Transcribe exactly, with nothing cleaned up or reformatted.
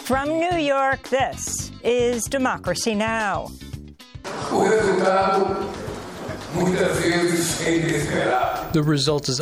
From New York, this is Democracy Now! The result is